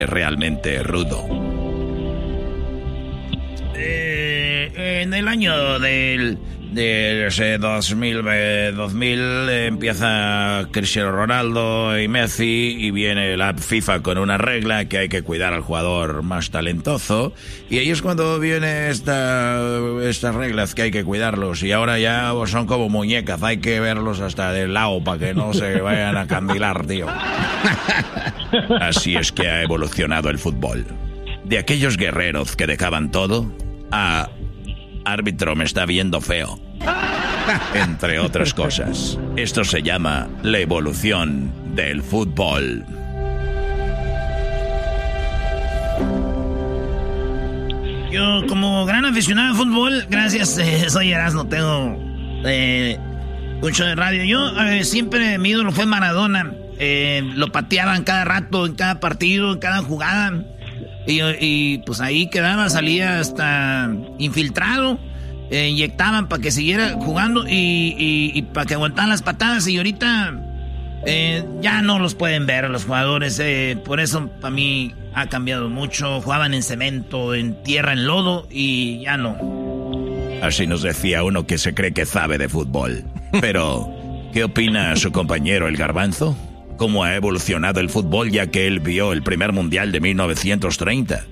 realmente rudo. En el año del 2000 empieza Cristiano Ronaldo y Messi y viene la FIFA con una regla que hay que cuidar al jugador más talentoso, y ahí es cuando viene estas reglas que hay que cuidarlos, y ahora ya son como muñecas, hay que verlos hasta del lado para que no se vayan a candilar, tío. Así es que ha evolucionado el fútbol. De aquellos guerreros que dejaban todo a árbitro me está viendo feo, entre otras cosas. Esto se llama la evolución del fútbol. Yo, como gran aficionado al fútbol, gracias, soy Erasmo, tengo mucho de radio. Yo siempre mi ídolo fue Maradona. Lo pateaban cada rato, en cada partido, en cada jugada. Y pues ahí quedaba, salía hasta infiltrado, inyectaban para que siguiera jugando y para que aguantaran las patadas, y ahorita ya no los pueden ver los jugadores, por eso para mí ha cambiado mucho. Jugaban en cemento, en tierra, en lodo, y ya no. Así nos decía uno que se cree que sabe de fútbol. Pero, ¿qué opina su compañero el Garbanzo? ¿Cómo ha evolucionado el fútbol, ya que él vio el primer mundial de 1930?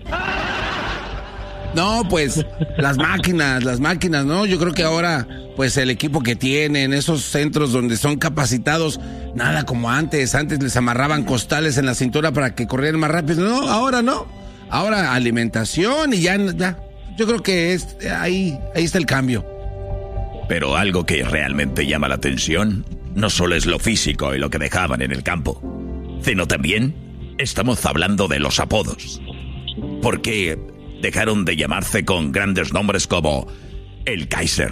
No, pues las máquinas, ¿no? Yo creo que ahora, pues el equipo que tienen, esos centros donde son capacitados, nada como antes. Antes les amarraban costales en la cintura para que corrieran más rápido. No, ahora no. Ahora alimentación y ya. Yo creo que ahí está el cambio. Pero algo que realmente llama la atención no solo es lo físico y lo que dejaban en el campo, sino también estamos hablando de los apodos. ¿Por qué dejaron de llamarse con grandes nombres como el Kaiser?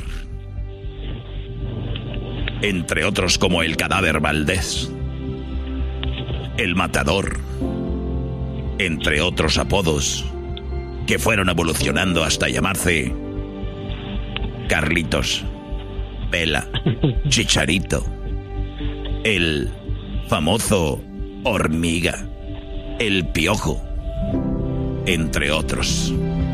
Entre otros como el Cadáver Valdés, el Matador, entre otros apodos que fueron evolucionando hasta llamarse Carlitos, Vela, Chicharito, el famoso Hormiga, el Piojo, entre otros.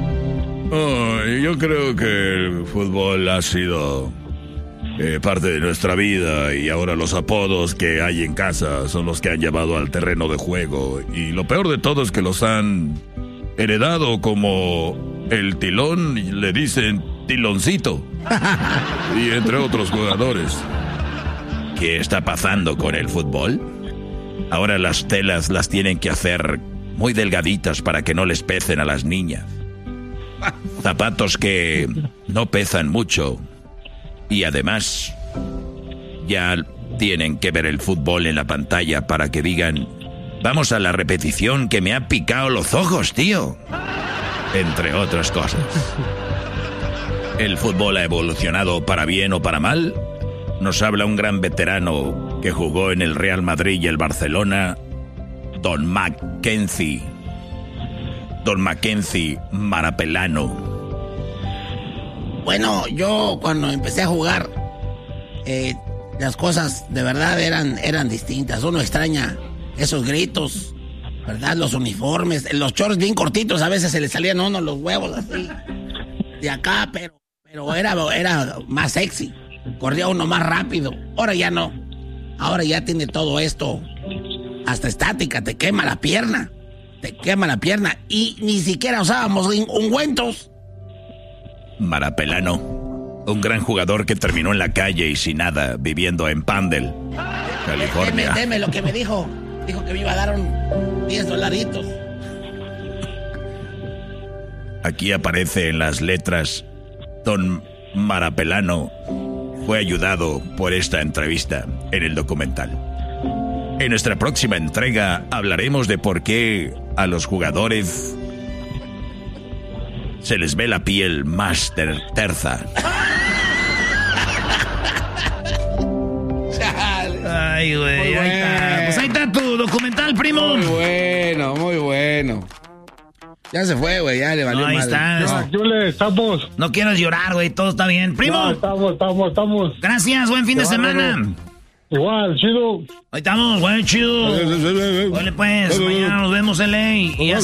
Yo creo que el fútbol ha sido parte de nuestra vida, y ahora los apodos que hay en casa son los que han llevado al terreno de juego, y lo peor de todo es que los han heredado, como el Tilón, y le dicen Tiloncito, y entre otros jugadores. ¿Qué está pasando con el fútbol? Ahora las telas las tienen que hacer muy delgaditas para que no les pesen a las niñas. Zapatos que no pesan mucho. Y además, ya tienen que ver el fútbol en la pantalla para que digan: vamos a la repetición, que me ha picado los ojos, tío. Entre otras cosas. ¿El fútbol ha evolucionado para bien o para mal? Nos habla un gran veterano que jugó en el Real Madrid y el Barcelona, Don Mackenzie. Don Mackenzie Marapelano. Bueno, yo cuando empecé a jugar, las cosas de verdad eran distintas. Uno extraña esos gritos, ¿verdad? Los uniformes, los shorts bien cortitos, a veces se le salían a uno los huevos así de acá, pero era más sexy. Corría uno más rápido. Ahora ya no. Ahora ya tiene todo esto, hasta estática, te quema la pierna. Y ni siquiera usábamos ungüentos. Marapelano, un gran jugador que terminó en la calle y sin nada, viviendo en Pandel, California. Deme lo que me dijo. Dijo que me iba a dar $10. Aquí aparece en las letras: Don Marapelano fue ayudado por esta entrevista en el documental. En nuestra próxima entrega hablaremos de por qué a los jugadores se les ve la piel más tersa. Ay, güey, ahí está. Pues ahí está tu documental, primo. Muy bueno. Ya se fue, güey, ya le valió ahí madre. está. Yo le estamos. No quieras llorar, güey, todo está bien. Primo. No, estamos. Gracias, buen fin de semana. Igual, chido. Ahí estamos, güey, chido. Oye, pues, mañana nos vemos, LA. Y ya